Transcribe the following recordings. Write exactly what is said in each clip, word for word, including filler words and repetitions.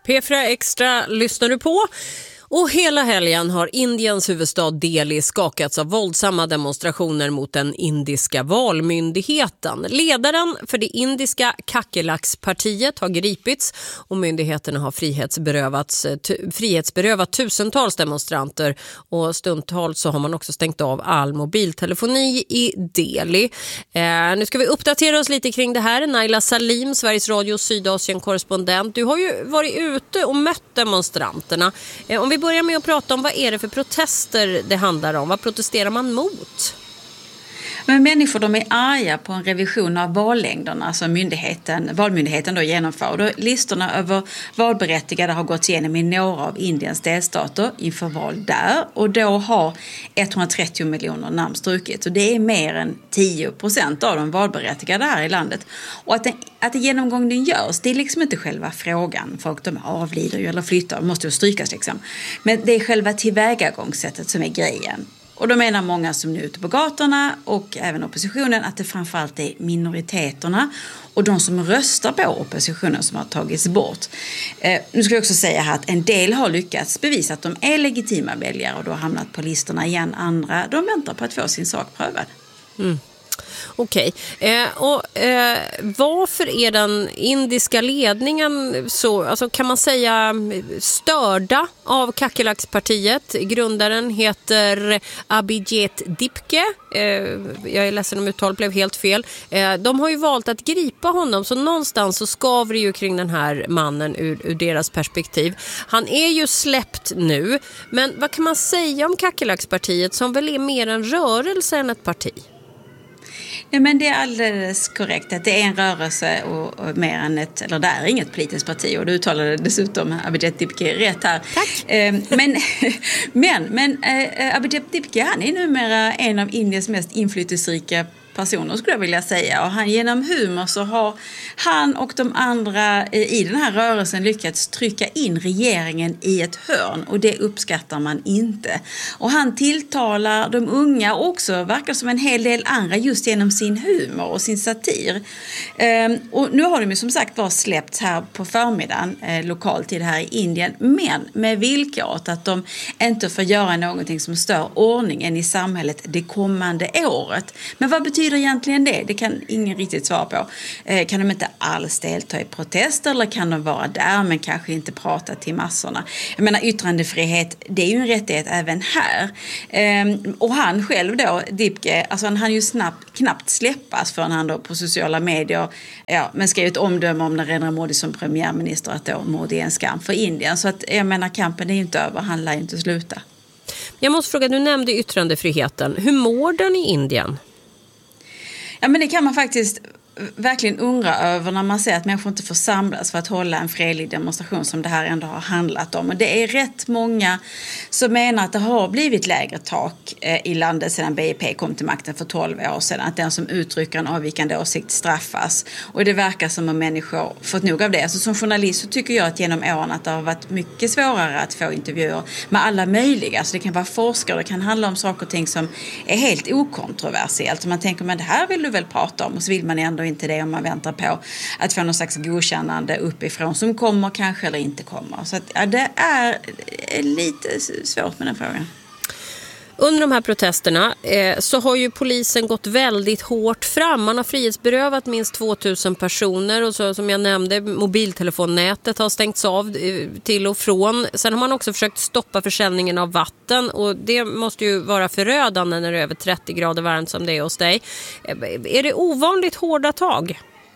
P fyra Extra lyssnar du på. Och hela helgen har Indiens huvudstad Delhi skakats av våldsamma demonstrationer mot den indiska valmyndigheten. Ledaren för det indiska Kakelaks-partiet har gripits och myndigheterna har frihetsberövats, frihetsberövat tusentals demonstranter, och stundtals så har man också stängt av all mobiltelefoni i Delhi. Eh, nu ska vi uppdatera oss lite kring det här. Naila Salim, Sveriges Radio Sydasien-korrespondent. Du har ju varit ute och mött demonstranterna. Eh, om vi börjar med att prata om vad är det för protester det handlar om. Vad protesterar man mot? Men människor, de är arga på en revision av vallängderna som myndigheten, valmyndigheten då genomför. Då listorna över valberättigade har gått igenom i några av Indiens delstater inför val där. Och då har etthundratrettio miljoner namn strukits. Och det är mer än tio procent av de valberättigade här i landet. Och att, den, att en genomgångning görs, det är liksom inte själva frågan. Folk de avlider ju eller flyttar, måste ju strykas liksom. Men det är själva tillvägagångssättet som är grejen. Och då menar många som nu är ute på gatorna och även oppositionen att det framförallt är minoriteterna och de som röstar på oppositionen som har tagits bort. Eh, nu ska jag också säga här att en del har lyckats bevisa att de är legitima väljare och då har hamnat på listorna igen. Andra, de väntar på att få sin sak prövad. Mm. Okej, eh, och eh, varför är den indiska ledningen så, alltså kan man säga, störda av Kakelaks-partiet? Grundaren heter Abhijit Dipke, eh, jag är ledsen om uttalet blev helt fel. Eh, de har ju valt att gripa honom, så någonstans så skaver det ju kring den här mannen ur, ur deras perspektiv. Han är ju släppt nu, men vad kan man säga om Kakelaks-partiet som väl är mer en rörelse än ett parti? Ja, men det är alldeles korrekt att det är en rörelse och, och mer än ett, eller det är inget politiskt parti, och du uttalade dessutom Abhijit Dipke rätt här. Tack. Eh, men men, men eh, Abhijit Dipke, han är numera en av Indiens mest inflytelserika personer skulle jag vilja säga, och han, genom humor så har han och de andra i den här rörelsen lyckats trycka in regeringen i ett hörn, och det uppskattar man inte. Och han tilltalar de unga också, verkar som en hel del andra, just genom sin humor och sin satir. Ehm, och nu har de ju som sagt bara släppts här på förmiddagen eh, lokal tid här i Indien, men med villkoret att de inte får göra någonting som stör ordningen i samhället det kommande året. Men vad betyder betyder egentligen det? Det kan ingen riktigt svara på. Eh, kan de inte alls delta i protest, eller kan de vara där men kanske inte prata till massorna? Jag menar, yttrandefrihet, det är ju en rättighet även här. Eh, och han själv då, Dipke, alltså han hann ju snabbt, knappt släppas förrän han då på sociala medier ja, men skrev ett omdöme om Narendra Modi som premiärminister, att då Modi är en skam för Indien. Så att jag menar, kampen är ju inte över, han lär ju inte sluta. Jag måste fråga, du nämnde yttrandefriheten. Hur mår den i Indien? Ja, men det kan man faktiskt verkligen undra över när man ser att människor inte får samlas för att hålla en fredlig demonstration som det här ändå har handlat om. Och det är rätt många som menar att det har blivit lägre tak i landet sedan B J P kom till makten för tolv år sedan. Att den som uttrycker en avvikande åsikt straffas. Och det verkar som om människor fått nog av det. Alltså som journalist så tycker jag att genom åren att det har varit mycket svårare att få intervjuer med alla möjliga. Så det kan vara forskare, det kan handla om saker och ting som är helt okontroversiellt. Så man tänker, men det här vill du väl prata om? Och så vill man ändå inte det om man väntar på att få någon slags godkännande uppifrån som kommer kanske eller inte kommer. Så att, ja, det är lite svårt med den frågan. Under de här protesterna eh, så har ju polisen gått väldigt hårt fram. Man har frihetsberövat minst tvåtusen personer, och så, som jag nämnde, mobiltelefonnätet har stängts av eh, till och från. Sen har man också försökt stoppa försäljningen av vatten, och det måste ju vara förödande när det är över trettio grader varmt som det är hos dig. Eh, är det ovanligt hårda tag?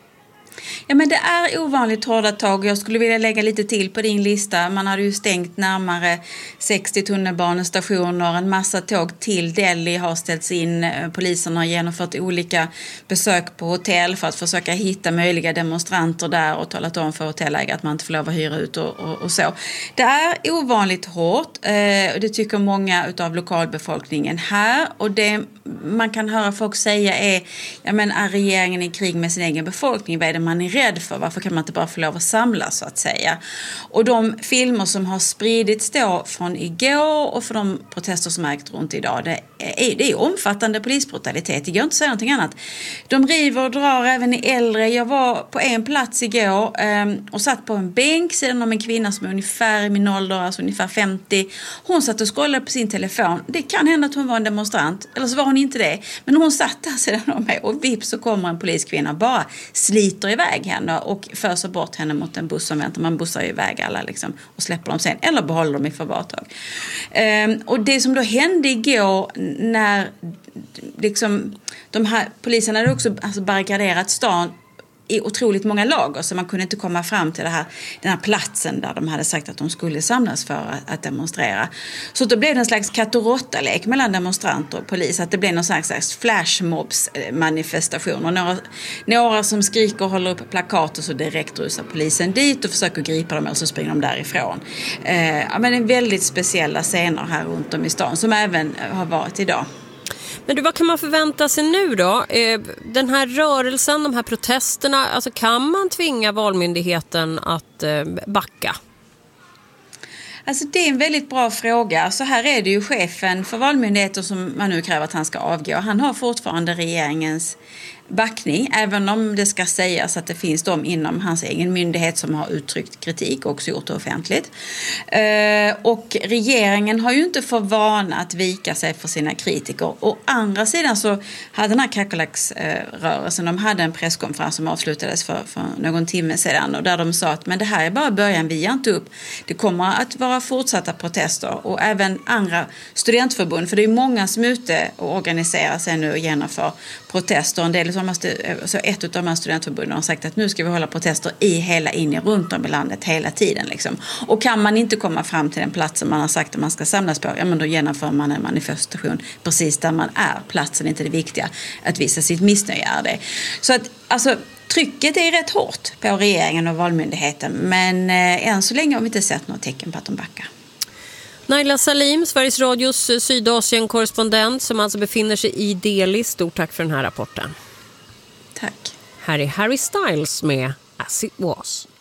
Ja, men det är ovanligt hårda tag. Jag skulle vilja lägga lite till på din lista. Man hade ju stängt närmare sextio tunnelbanestationer. En massa tåg till Delhi har ställts in. Polisen har genomfört olika besök på hotell för att försöka hitta möjliga demonstranter där och talat om för hotellägare att man inte får lov att hyra ut och, och, och så. Det är ovanligt hårt. Eh, det tycker många av lokalbefolkningen här. Och det man kan höra folk säga är, ja, men är regeringen i krig med sin egen befolkning? Vad är det man är rädd för? Varför kan man inte bara få lov att samlas så att säga? Och de filmer som har spridits då från igår och för de protester som ägt runt idag, det är, det är omfattande polisbrutalitet. Det går inte att säga någonting annat. De river och drar även i äldre. Jag var på en plats igår eh, och satt på en bänk sidan om en kvinna som är ungefär i min ålder, alltså ungefär femtio. Hon satt och scrollade på sin telefon. Det kan hända att hon var en demonstrant, eller så var hon inte det. Men hon satt där sedan om mig och vips så kommer en poliskvinna och bara sliter iväg henne och föser bort henne mot en buss som väntar. Man bussar iväg alla liksom och släpper dem sen, eller behåller dem i förvartag. Ehm, och det som då hände igår när liksom de här poliserna hade också alltså barrikaderat stan i otroligt många lager, så man kunde inte komma fram till det här, den här platsen där de hade sagt att de skulle samlas för att, att demonstrera. Så då blev det en slags katt och råttalek mellan demonstranter och polis, att det blev någon slags, slags flashmobs-manifestation. Och några, några som skriker och håller upp plakat och så direkt rusar polisen dit och försöker gripa dem och så springer de därifrån. Eh, ja, men en väldigt speciella scener här runt om i stan som även har varit idag. Men du, vad kan man förvänta sig nu då? Den här rörelsen, de här protesterna, alltså kan man tvinga Valmyndigheten att backa? Alltså det är en väldigt bra fråga. Så här är det ju chefen för Valmyndigheten som man nu kräver att han ska avgå. Han har fortfarande regeringens backning, även om det ska sägas att det finns de inom hans egen myndighet som har uttryckt kritik och också gjort det offentligt. Eh, och regeringen har ju inte för vana att vika sig för sina kritiker. Å andra sidan så hade den här Kakolaks-rörelsen, de hade en presskonferens som avslutades för, för någon timme sedan och där de sa att men det här är bara början, vi ger inte upp. Det kommer att vara fortsatta protester och även andra studentförbund, för det är många som är ute och organiserar sig nu och genomför protester. En del som måste, så ett av de här studentförbunden har sagt att nu ska vi hålla protester i hela Indien, runt om i landet hela tiden. Liksom. Och kan man inte komma fram till den platsen man har sagt att man ska samlas på, ja men då genomför man en manifestation precis där man är. Platsen är inte det viktiga. Att visa sitt missnöje är det. Så att, alltså, trycket är rätt hårt på regeringen och Valmyndigheten, men eh, än så länge har vi inte sett något tecken på att de backar. Naila Salim, Sveriges Radios Sydasien-korrespondent som alltså befinner sig i Delhi. Stort tack för den här rapporten. Tack. Här är Harry Styles med As It Was.